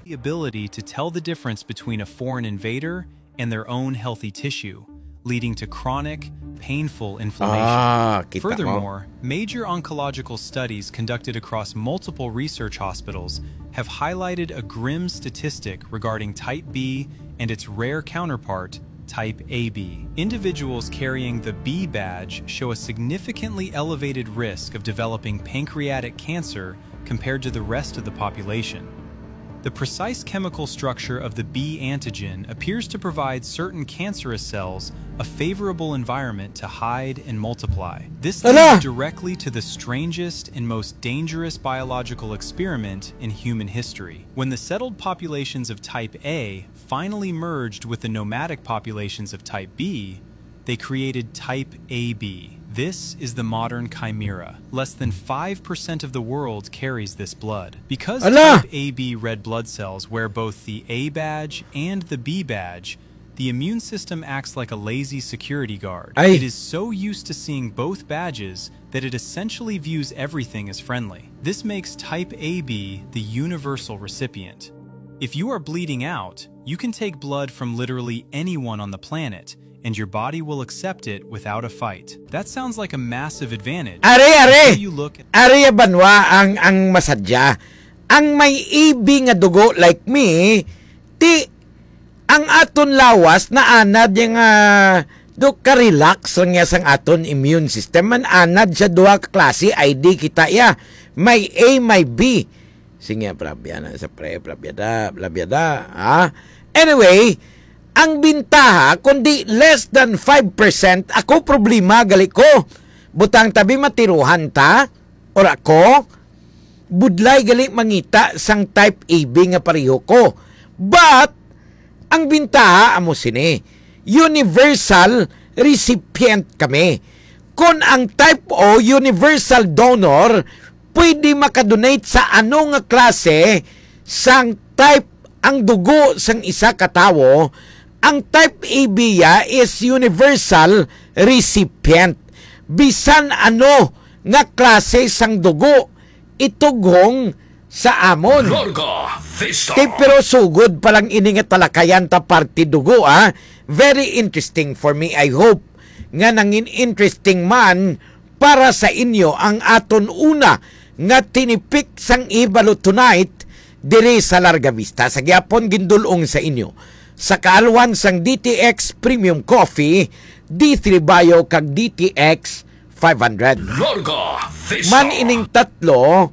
the ability to tell the difference between a foreign invader and their own healthy tissue, leading to chronic, painful inflammation. Furthermore, major oncological studies conducted across multiple research hospitals have highlighted a grim statistic regarding type B and its rare counterpart, type AB. Individuals carrying the B badge show a significantly elevated risk of developing pancreatic cancer compared to the rest of the population. The precise chemical structure of the B antigen appears to provide certain cancerous cells a favorable environment to hide and multiply. This leads directly to the strangest and most dangerous biological experiment in human history. When the settled populations of type A finally merged with the nomadic populations of type B, they created type AB. This is the modern chimera. Less than 5% of the world carries this blood. Because type AB red blood cells wear both the A badge and the B badge, the immune system acts like a lazy security guard. It is so used to seeing both badges that it essentially views everything as friendly. This makes type AB the universal recipient. If you are bleeding out, you can take blood from literally anyone on the planet, and your body will accept it without a fight. That sounds like a massive advantage. Are banwa ang masadya. Ang may EB nga dugo like me, ang aton lawas na anad yung do ka-relax nga sang aton immune system. Man anad siya duha ka klase ID kita ya. May A, may B. Sige, prabyada sa prabyada. Anyway, ang bintaha, kundi less than 5%, ako problema, gali ko. Butang tabi matiruhan ta, or ako, budlay gali mangita sang type AB nga pareho ko. But, ang bintaha, amo sini, universal recipient kami. Kung ang type O, universal donor, pwede makadonate sa anong klase sang type ang dugo sang isa katawo. Ang type AB is universal recipient. Bisan ano nga klase sang dugo itugong sa amon. Pero sugod palang ini nga talakayan ta party dugo. Very interesting for me. I hope nga nangin interesting man para sa inyo ang aton una nga tinipik sang ibalo tonight diri sa Larga Vista. Sa gyapon gindulong sa inyo sa kaalwan sang DTX Premium Coffee, D3 Bio kag DTX 500. Man ining tatlo,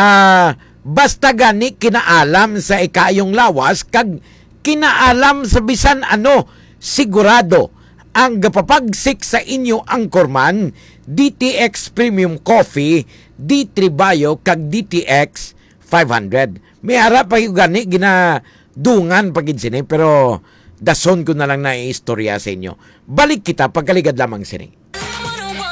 basta gani kinaalam sa ikayong lawas kag kinaalam sa bisan ano, sigurado ang gapapagsik sa inyo angkorman, DTX Premium Coffee, D3 Bio kag DTX 500. May harap pa yung gani dungan pagid sini, pero dason ko na lang na istorya sa inyo. Balik kita pagkaligad lamang sini.